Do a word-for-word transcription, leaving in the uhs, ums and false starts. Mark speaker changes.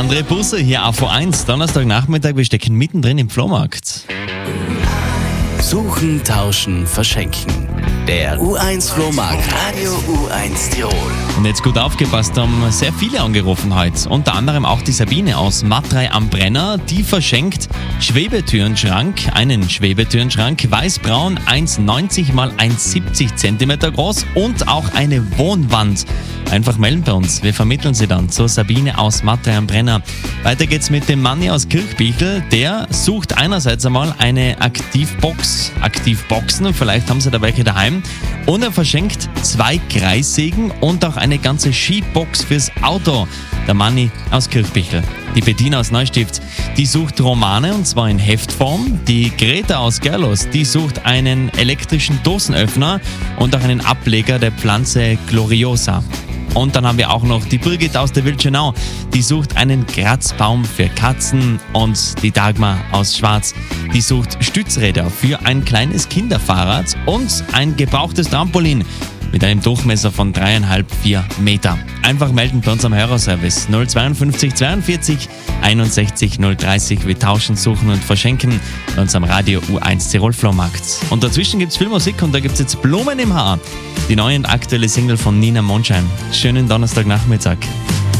Speaker 1: André Busse hier auf A eins. Donnerstagnachmittag, wir stecken mittendrin im Flohmarkt.
Speaker 2: Suchen, tauschen, verschenken. Der U eins Flohmarkt Radio U eins Tirol.
Speaker 1: Und jetzt gut aufgepasst, haben sehr viele angerufen heute. Unter anderem auch die Sabine aus Matrei am Brenner. Die verschenkt Schwebetürenschrank, einen Schwebetürenschrank, weiß-braun, eins neunzig mal eins siebzig Zentimeter groß und auch eine Wohnwand. Einfach melden bei uns, wir vermitteln sie dann zur Sabine aus Matrei am Brenner. Weiter geht's mit dem Manni aus Kirchbichl. Der sucht einerseits einmal eine Aktivbox, Aktivboxen, vielleicht haben sie da welche daheim. Und er verschenkt zwei Kreissägen und auch eine ganze Skibox fürs Auto. Der Manni aus Kirchbichl. Die Bettina aus Neustift, die sucht Romane und zwar in Heftform. Die Greta aus Gerlos, die sucht einen elektrischen Dosenöffner und auch einen Ableger der Pflanze Gloriosa. Und dann haben wir auch noch die Birgit aus der Wildschönau, die sucht einen Kratzbaum für Katzen. Und die Dagmar aus Schwarz, die sucht Stützräder für ein kleines Kinderfahrrad und ein gebrauchtes Trampolin mit einem Durchmesser von dreieinhalb, vier Meter. Einfach melden bei uns am Hörerservice null zweiundfünfzig zweiundvierzig einundsechzig null dreißig. Wir tauschen, suchen und verschenken bei uns am Radio U eins Tirol Flohmarkt. Und dazwischen gibt's viel Musik und da gibt's jetzt Blumen im Haar. Die neue und aktuelle Single von Nina Mondschein. Schönen Donnerstagnachmittag.